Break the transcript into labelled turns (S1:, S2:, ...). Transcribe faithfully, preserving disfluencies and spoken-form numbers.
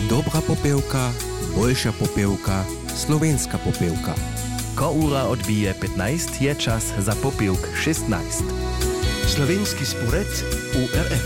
S1: Dobra popevka, boljša popevka, slovenska popevka.
S2: Ko ura odbije petnajst, je čas za popevk šestnajst.
S3: Slovenski spored U R F.